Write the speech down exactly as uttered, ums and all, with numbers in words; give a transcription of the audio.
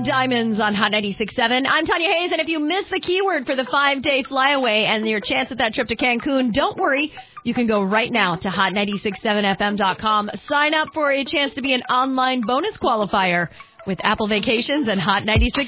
Diamonds on Hot ninety-six point seven. I'm Tanya Hayes, and if you missed the keyword for the five-day flyaway and your chance at that trip to Cancun, don't worry. You can go right now to hot nine six seven f m dot com. Sign up for a chance to be an online bonus qualifier with Apple Vacations and Hot ninety-six.